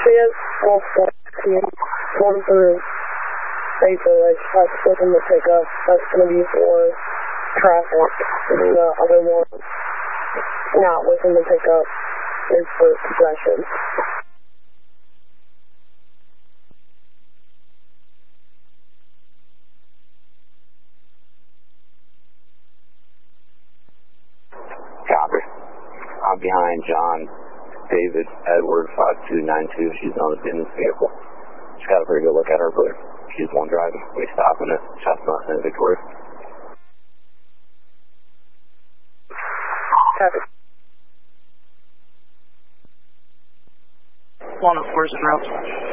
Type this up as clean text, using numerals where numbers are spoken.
She has full 14, going through paper, like, that's within the pickup. That's going to be for traffic. And the other one, not within the pickup, is for possession. Copy. I'm behind John David Edward 5292. She's on a business vehicle. She's got a pretty good look at her, but she's the one driving. We stopping it. Chestnut and Victoria. Copy. One of course, route.